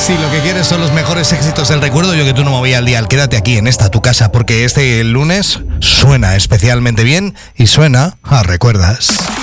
Si lo que quieres son los mejores éxitos del recuerdo, yo que tú no me voy al dial. Quédate aquí en esta, tu casa, porque este lunes suena especialmente bien y suena a Recuerdas.